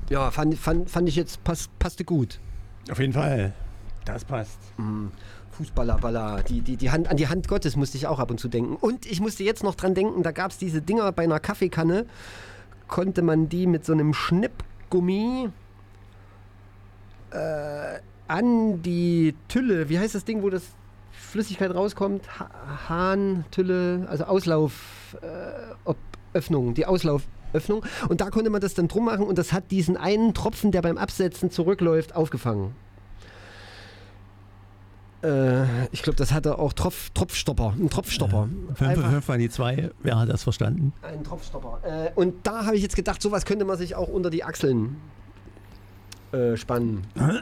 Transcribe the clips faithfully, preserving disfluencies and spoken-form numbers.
Ja, fand, fand, fand ich jetzt, pass, passte gut. Auf jeden Fall. Das passt. Mm, Fußballer, Baller, die, die, die Hand, an die Hand Gottes musste ich auch ab und zu denken. Und ich musste jetzt noch dran denken, da gab es diese Dinger bei einer Kaffeekanne, konnte man die mit so einem Schnippgummi äh, an die Tülle, wie heißt das Ding, wo das Flüssigkeit rauskommt? Ha- Hahn, Tülle, also Auslauf, äh, Ob- Öffnung, die Auslauföffnung. Und da konnte man das dann drum machen und das hat diesen einen Tropfen, der beim Absetzen zurückläuft, aufgefangen. Äh, ich glaube, das hatte auch Tropf, Tropfstopper, ein Tropfstopper. Äh, fünf, Einfach fünf mal die zwei, wer hat das verstanden? ein Tropfstopper. Äh, und da habe ich jetzt gedacht, sowas könnte man sich auch unter die Achseln äh, spannen.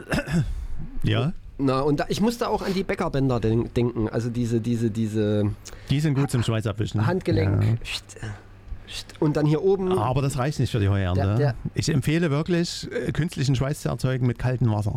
Ja, Na, und da, ich musste auch an die Bäckerbänder den, denken, also diese, diese, diese die sind gut zum Schweißabwischen. Handgelenk. Ja. Und dann hier oben. Aber das reicht nicht für die Heuernte. Der- der- Ich empfehle wirklich, äh, künstlichen Schweiß zu erzeugen mit kaltem Wasser.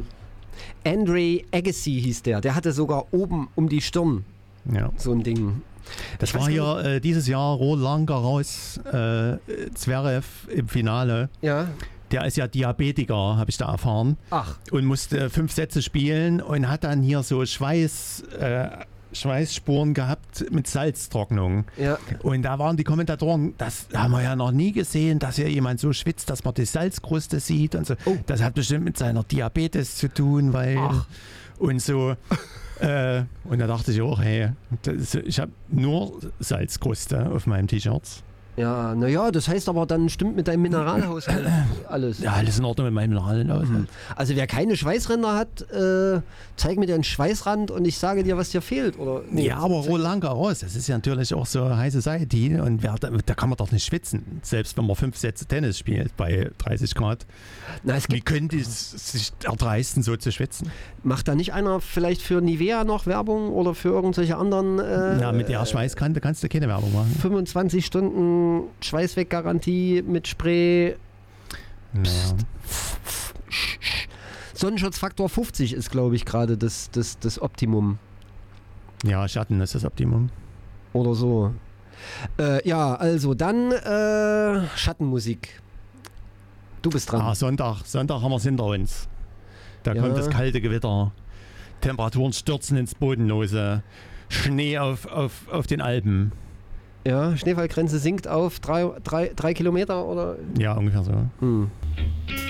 Andre Agassi hieß der. Der hatte sogar oben um die Stirn Ja. so ein Ding. Das Ich war weiß hier äh, dieses Jahr Roland Garros, äh, Zverev im Finale. Ja. Der ist ja Diabetiker, habe ich da erfahren. Ach. Und musste fünf Sätze spielen und hat dann hier so Schweiß, äh, Schweißspuren gehabt mit Salztrocknung. Ja. Und da waren die Kommentatoren, das haben wir ja noch nie gesehen, dass hier jemand so schwitzt, dass man die Salzkruste sieht und so. Oh. Das hat bestimmt mit seiner Diabetes zu tun, weil Ach. und so. äh, und da dachte ich auch, hey, das, ich habe nur Salzkruste auf meinem T-Shirt. Ja, naja, das heißt aber, dann stimmt mit deinem Mineralhaushalt alles. Ja, alles in Ordnung mit meinem Mineralhaushalt. Also wer keine Schweißränder hat, äh, zeig mir den Schweißrand und ich sage dir, was dir fehlt. Oder, nee. Ja, aber Roland Garros, das ist ja natürlich auch so High Society und wer, da, da kann man doch nicht schwitzen, selbst wenn man fünf Sätze Tennis spielt bei dreißig Grad. Na, es Wie gibt, können die es sich erdreisten, so zu schwitzen? macht da nicht einer vielleicht für Nivea noch Werbung oder für irgendwelche anderen äh, Na, mit der Schweißkante kannst du keine Werbung machen. fünfundzwanzig Stunden Schweißweggarantie mit Spray. Naja. Sonnenschutzfaktor fünfzig ist, glaube ich, gerade das, das, das Optimum Ja, Schatten ist das Optimum. oder so. Äh, ja, also dann äh, Schattenmusik. Du bist dran. Ah, Sonntag, Sonntag haben wir es hinter uns. Da Ja. kommt das kalte Gewitter. Temperaturen stürzen ins Bodenlose. Schnee auf, auf, auf den Alpen. Ja, Schneefallgrenze sinkt auf drei, drei, drei Kilometer oder? Ja, ungefähr so. Hm.